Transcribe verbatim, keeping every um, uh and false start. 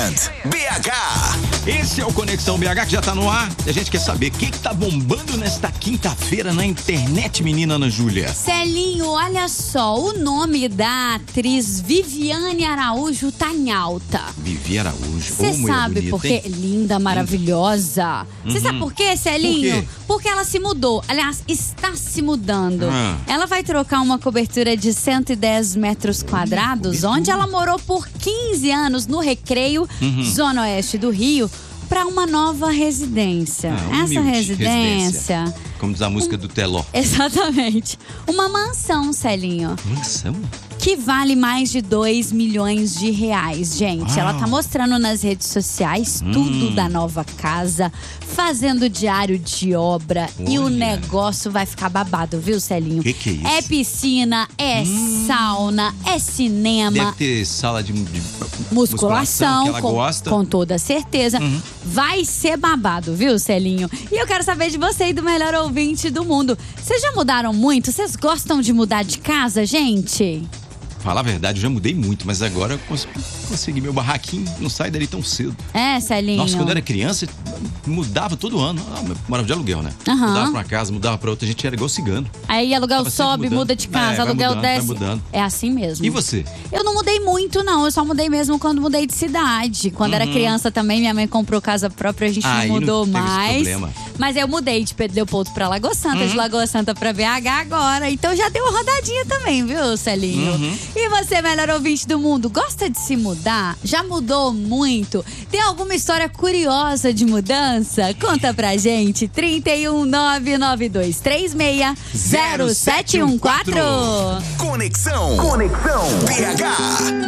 Trend B H. Esse é o Conexão B H que já tá no ar. E a gente quer saber o que, que tá bombando nesta quinta-feira na internet, menina Ana Júlia. Celinho, olha só, o nome da atriz Viviane Araújo tá em alta. Vivi Araújo. Você Ô, mulher sabe bonita, por quê? hein? Linda, maravilhosa. Você Uhum. sabe por quê, Celinho? Por quê? Porque ela se mudou. Aliás, está se mudando. Ah. Ela vai trocar uma cobertura de cento e dez metros quadrados, cobertura. onde ela morou por quinze anos no Recreio, Uhum. zona oeste do Rio, para uma nova residência. Ah, Essa humilde residência. Como diz a música do Teló. Exatamente. Uma mansão, Celinho, Mansão? que vale mais de dois milhões de reais, gente. Uau. Ela tá mostrando nas redes sociais Hum. tudo da nova casa, fazendo diário de obra. E o Olha. negócio vai ficar babado, viu, Celinho? Que que é isso? É piscina, é sauna, é cinema. Deve ter sala de, de Musculação, que ela com, gosta. com toda certeza. Uhum. Vai ser babado, viu, Celinho? E eu quero saber de você e do melhor ouvinte do mundo. Vocês já mudaram muito? Vocês gostam de mudar de casa, gente? Falar a verdade, eu já mudei muito, mas agora eu cons- consegui meu barraquinho, não sai dali tão cedo. É, Celinho? Nossa, quando eu era criança, mudava todo ano. Ah, eu morava de aluguel, né? Aham. Mudava pra uma casa, mudava pra outra, a gente era igual cigano. Aí aluguel Tava sempre sobe, mudando. muda de casa, É, vai aluguel mudando, vai desce. mudando. É assim mesmo. E você? Eu não mudei muito, não. Eu só mudei mesmo quando mudei de cidade. Quando era criança também, minha mãe comprou casa própria, a gente Aí não não mudou teve esse mais. problema. Mas eu mudei de Pedro Leopoldo pra Lagoa Santa, de Lagoa Santa pra B H agora. Então já deu uma rodadinha também, viu, Celinho? Uhum. E você, melhor ouvinte do mundo, gosta de se mudar? Já mudou muito? Tem alguma história curiosa de mudança? Conta pra gente. trinta e um, nove nove dois três seis, zero sete um quatro. Conexão. Conexão B H.